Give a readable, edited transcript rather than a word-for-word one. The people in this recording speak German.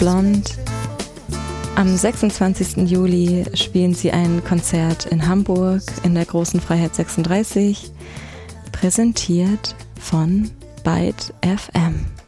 Blonde. Am 26. Juli spielen sie ein Konzert in Hamburg in der Großen Freiheit 36, präsentiert von Byte FM.